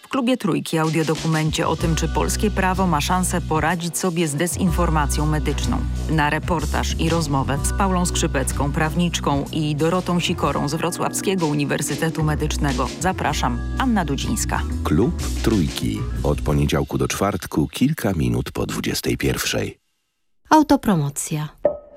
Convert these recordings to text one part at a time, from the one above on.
W klubie Trójki audiodokumencie o tym, czy polskie prawo ma szansę poradzić sobie z dezinformacją medyczną. Na reportaż i rozmowę z Paulą Skrzypecką, prawniczką i Dorotą Sikorą z Wrocławskiego Uniwersytetu Medycznego. Zapraszam, Anna Dudzińska. Klub Trójki. Od poniedziałku do czwartku, kilka minut po 21:00. Autopromocja.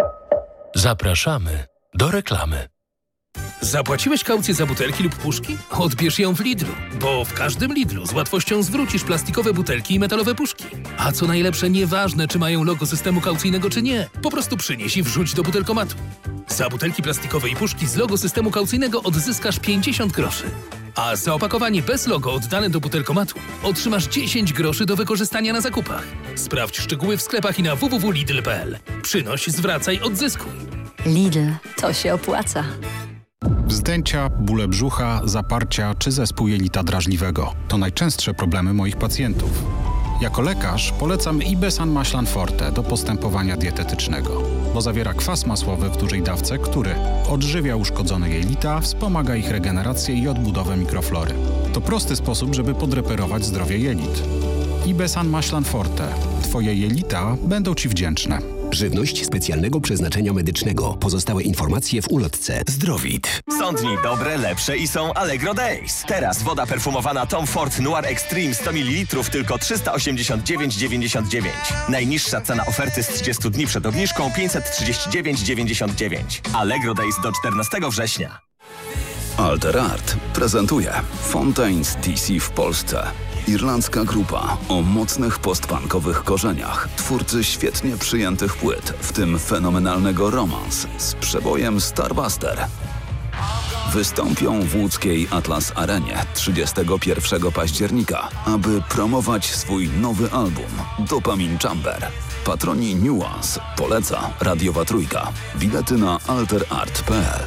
Zapraszamy do reklamy. Zapłaciłeś kaucję za butelki lub puszki? Odbierz ją w Lidlu, bo w każdym Lidlu z łatwością zwrócisz plastikowe butelki i metalowe puszki. A co najlepsze, nieważne czy mają logo systemu kaucyjnego czy nie, po prostu przynieś i wrzuć do butelkomatu. Za butelki plastikowe i puszki z logo systemu kaucyjnego odzyskasz 50 groszy. A za opakowanie bez logo oddane do butelkomatu otrzymasz 10 groszy do wykorzystania na zakupach. Sprawdź szczegóły w sklepach i na www.lidl.pl. Przynoś, zwracaj, odzyskuj. Lidl, to się opłaca. Wzdęcia, bóle brzucha, zaparcia czy zespół jelita drażliwego to najczęstsze problemy moich pacjentów. Jako lekarz polecam Ibesan Maślan Forte do postępowania dietetycznego, bo zawiera kwas masłowy w dużej dawce, który odżywia uszkodzone jelita, wspomaga ich regenerację i odbudowę mikroflory. To prosty sposób, żeby podreperować zdrowie jelit. Ibesan Maślan Forte. Twoje jelita będą Ci wdzięczne. Żywność specjalnego przeznaczenia medycznego. Pozostałe informacje w ulotce. Zdrowit. Są dni dobre, lepsze i są Allegro Days. Teraz woda perfumowana Tom Ford Noir Extreme 100 ml tylko 389,99. Najniższa cena oferty z 30 dni przed obniżką 539,99. Allegro Days do 14 września. Alter Art prezentuje Fontaines DC w Polsce. Irlandzka grupa o mocnych postpunkowych korzeniach. Twórcy świetnie przyjętych płyt, w tym fenomenalnego Romance z przebojem Starbuster. Wystąpią w łódzkiej Atlas Arenie 31 października, aby promować swój nowy album Dopamine Chamber. Patroni Nuance poleca Radiowa Trójka. Bilety na alterart.pl.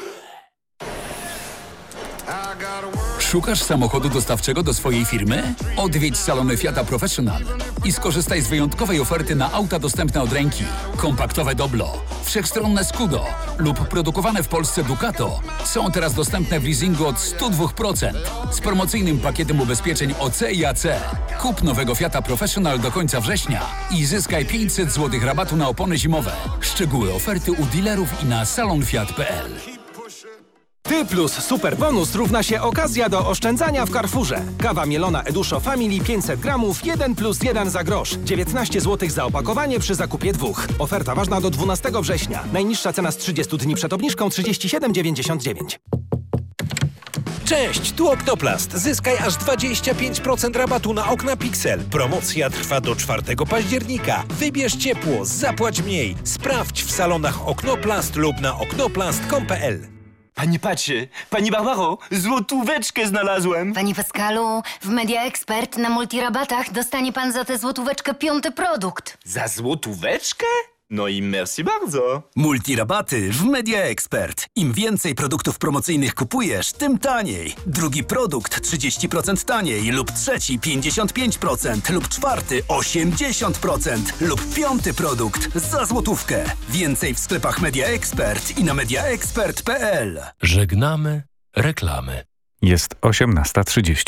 Szukasz samochodu dostawczego do swojej firmy? Odwiedź salony Fiata Professional i skorzystaj z wyjątkowej oferty na auta dostępne od ręki. Kompaktowe Doblo, wszechstronne Scudo lub produkowane w Polsce Ducato są teraz dostępne w leasingu od 102% z promocyjnym pakietem ubezpieczeń OC i AC. Kup nowego Fiata Professional do końca września i zyskaj 500 zł rabatu na opony zimowe. Szczegóły oferty u dealerów i na salonfiat.pl. Ty plus super bonus równa się okazja do oszczędzania w Carrefourze. Kawa mielona Eduszo Family 500 gramów 1 plus 1 za grosz. 19 zł za opakowanie przy zakupie 2. Oferta ważna do 12 września. Najniższa cena z 30 dni przed obniżką 37,99. Cześć, tu Oknoplast. Zyskaj aż 25% rabatu na okna Pixel. Promocja trwa do 4 października. Wybierz ciepło, zapłać mniej. Sprawdź w salonach Oknoplast lub na oknoplast.com.pl. Panie Pacie, pani Barbaro, złotóweczkę znalazłem. Panie Pascalu, w Media Expert na multirabatach dostanie pan za tę złotóweczkę 5. produkt. Za złotóweczkę? No i merci bardzo. Multirabaty w Media Expert. Im więcej produktów promocyjnych kupujesz, tym taniej. Drugi produkt 30% taniej lub trzeci 55% lub czwarty 80% lub piąty produkt za złotówkę. Więcej w sklepach Media Expert i na mediaexpert.pl. Żegnamy reklamy. Jest 18:30.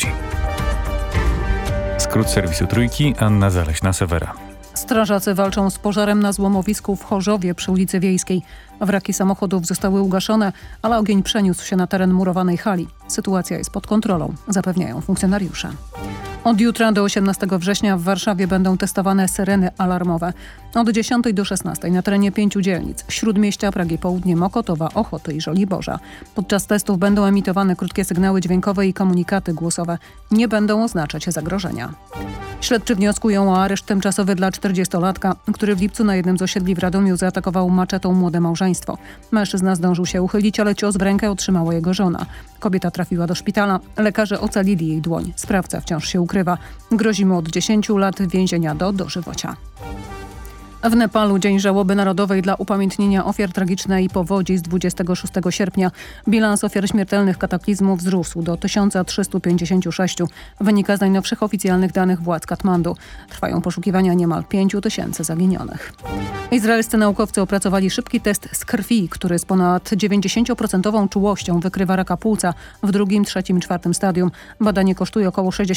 Skrót serwisu Trójki, Anna Zaleśna-Sewera. Strażacy walczą z pożarem na złomowisku w Chorzowie przy ulicy Wiejskiej. Wraki samochodów zostały ugaszone, ale ogień przeniósł się na teren murowanej hali. Sytuacja jest pod kontrolą, zapewniają funkcjonariusze. Od jutra do 18 września w Warszawie będą testowane syreny alarmowe. Od 10 do 16 na terenie 5 dzielnic: Śródmieścia, Pragi Południe, Mokotowa, Ochoty i Żoliborza. Podczas testów będą emitowane krótkie sygnały dźwiękowe i komunikaty głosowe. Nie będą oznaczać zagrożenia. Śledczy wnioskują o areszt tymczasowy dla 40-latka, który w lipcu na jednym z osiedli w Radomiu zaatakował maczetą młode małżeństwo. Mężczyzna zdążył się uchylić, ale cios w rękę otrzymała jego żona. Kobieta trafiła do szpitala. Lekarze ocalili jej dłoń. Sprawca wciąż się ukrywa. Grozi mu od 10 lat więzienia do dożywocia. W Nepalu Dzień Żałoby Narodowej dla upamiętnienia ofiar tragicznej powodzi z 26 sierpnia. Bilans ofiar śmiertelnych kataklizmu wzrósł do 1356. Wynika z najnowszych oficjalnych danych władz Katmandu. Trwają poszukiwania niemal 5000 zaginionych. Izraelscy naukowcy opracowali szybki test z krwi, który z ponad 90% czułością wykrywa raka płuca w drugim, trzecim i czwartym stadium. Badanie kosztuje około 60